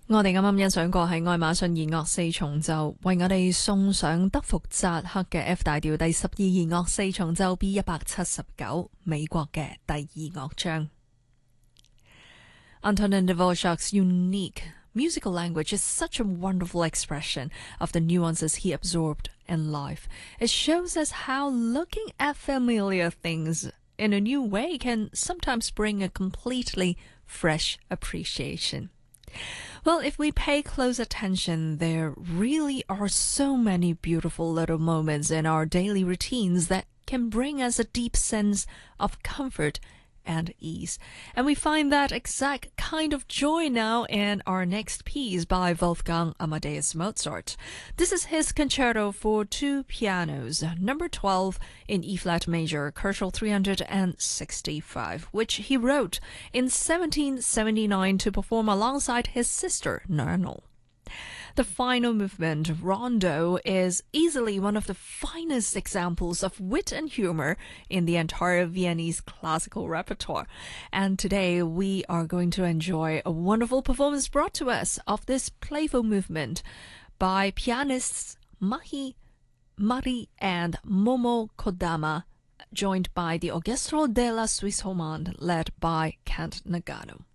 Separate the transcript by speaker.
Speaker 1: 我哋啱啱欣賞過係愛馬遜弦樂四重奏，為我哋送上德福扎克嘅 F 大調第12弦樂四重奏 B179，美國嘅第二樂章。Antonin Dvorak's unique musical language is such a wonderful expression of the nuances he absorbed in life. It shows us how looking at familiar things in a new way can sometimes bring a completely fresh appreciation. Well, if we pay close attention, there really are so many beautiful little moments in our daily routines that can bring us a deep sense of comfort and ease. And we find that exact kind of joy now in our next piece by Wolfgang Amadeus Mozart. This is his concerto for two pianos, number 12 in E-flat major, Koszul 365, which he wrote in 1779 to perform alongside his sister, Nernl. The final movement, Rondo, is easily one of the finest examples of wit and humor in the entire Viennese classical repertoire. And today we are going to enjoy a wonderful performance brought to us of this playful movement by pianists Mahi Mari and Momo Kodama, joined by the Orchestre de la Suisse Romande led by Kent Nagano.